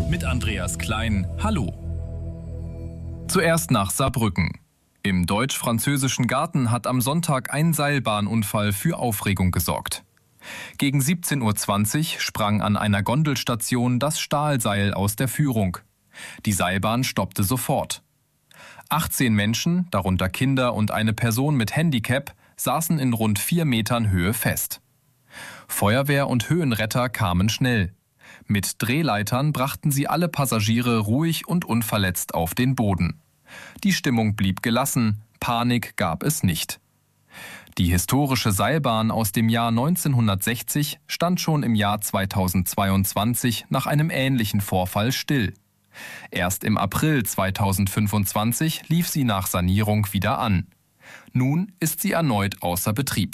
mit Andreas Klein. Hallo. Zuerst nach Saarbrücken. Im deutsch-französischen Garten hat am Sonntag ein Seilbahnunfall für Aufregung gesorgt. Gegen 17:20 Uhr sprang an einer Gondelstation das Stahlseil aus der Führung. Die Seilbahn stoppte sofort. 18 Menschen, darunter Kinder und eine Person mit Handicap, saßen in rund 4 Metern Höhe fest. Feuerwehr und Höhenretter kamen schnell. Mit Drehleitern brachten sie alle Passagiere ruhig und unverletzt auf den Boden. Die Stimmung blieb gelassen, Panik gab es nicht. Die historische Seilbahn aus dem Jahr 1960 stand schon im Jahr 2022 nach einem ähnlichen Vorfall still. Erst im April 2025 lief sie nach Sanierung wieder an. Nun ist sie erneut außer Betrieb.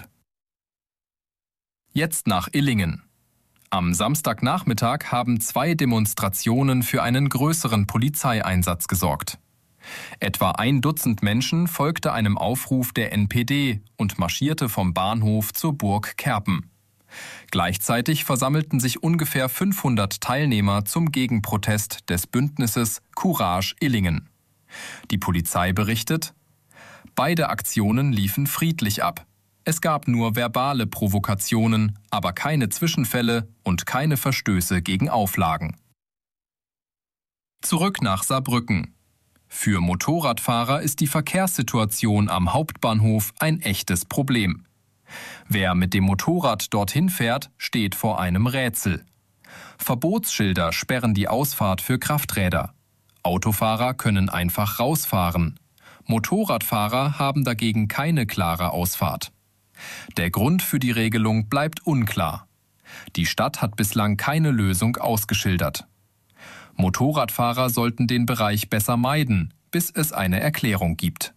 Jetzt nach Illingen. Am Samstagnachmittag haben 2 Demonstrationen für einen größeren Polizeieinsatz gesorgt. Etwa 1 Dutzend Menschen folgte einem Aufruf der NPD und marschierte vom Bahnhof zur Burg Kerpen. Gleichzeitig versammelten sich ungefähr 500 Teilnehmer zum Gegenprotest des Bündnisses Courage Illingen. Die Polizei berichtet: Beide Aktionen liefen friedlich ab. Es gab nur verbale Provokationen, aber keine Zwischenfälle und keine Verstöße gegen Auflagen. Zurück nach Saarbrücken. Für Motorradfahrer ist die Verkehrssituation am Hauptbahnhof ein echtes Problem. Wer mit dem Motorrad dorthin fährt, steht vor einem Rätsel. Verbotsschilder sperren die Ausfahrt für Krafträder. Autofahrer können einfach rausfahren. Motorradfahrer haben dagegen keine klare Ausfahrt. Der Grund für die Regelung bleibt unklar. Die Stadt hat bislang keine Lösung ausgeschildert. Motorradfahrer sollten den Bereich besser meiden, bis es eine Erklärung gibt.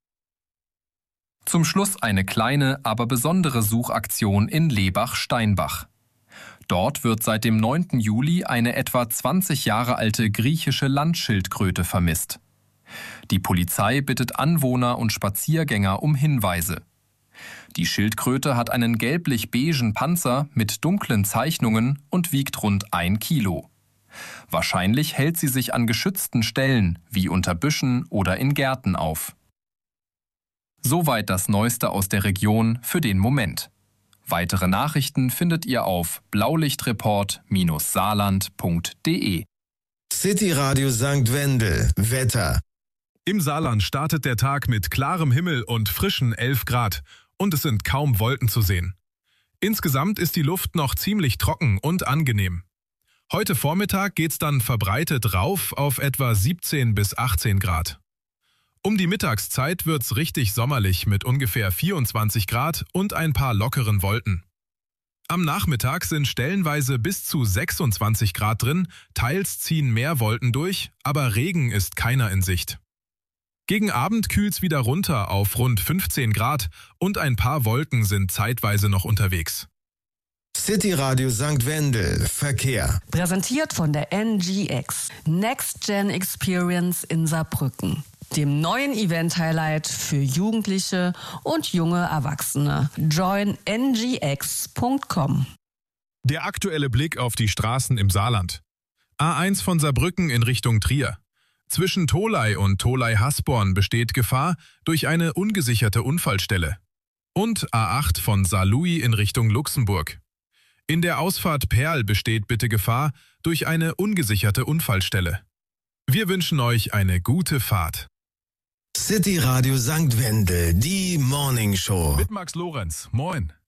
Zum Schluss eine kleine, aber besondere Suchaktion in Lebach-Steinbach. Dort wird seit dem 9. Juli eine etwa 20 Jahre alte griechische Landschildkröte vermisst. Die Polizei bittet Anwohner und Spaziergänger um Hinweise. Die Schildkröte hat einen gelblich-beigen Panzer mit dunklen Zeichnungen und wiegt rund 1 Kilo. Wahrscheinlich hält sie sich an geschützten Stellen, wie unter Büschen oder in Gärten auf. Soweit das Neueste aus der Region für den Moment. Weitere Nachrichten findet ihr auf blaulichtreport-saarland.de. City Radio St. Wendel. Wetter. Im Saarland startet der Tag mit klarem Himmel und frischen 11 Grad. Und es sind kaum Wolken zu sehen. Insgesamt ist die Luft noch ziemlich trocken und angenehm. Heute Vormittag geht's dann verbreitet rauf auf etwa 17 bis 18 Grad. Um die Mittagszeit wird's richtig sommerlich mit ungefähr 24 Grad und ein paar lockeren Wolken. Am Nachmittag sind stellenweise bis zu 26 Grad drin, teils ziehen mehr Wolken durch, aber Regen ist keiner in Sicht. Gegen Abend kühlt's wieder runter auf rund 15 Grad und ein paar Wolken sind zeitweise noch unterwegs. City Radio St. Wendel. Verkehr. Präsentiert von der NGX. Next Gen Experience in Saarbrücken. Dem neuen Event-Highlight für Jugendliche und junge Erwachsene. Join ngx.com. Der aktuelle Blick auf die Straßen im Saarland. A1 von Saarbrücken in Richtung Trier. Zwischen Tholey und Tholey-Hasborn besteht Gefahr durch eine ungesicherte Unfallstelle. Und A8 von Saarlouis in Richtung Luxemburg. In der Ausfahrt Perl besteht bitte Gefahr durch eine ungesicherte Unfallstelle. Wir wünschen euch eine gute Fahrt. City Radio St. Wendel, die Morning Show. Mit Max Lorenz. Moin.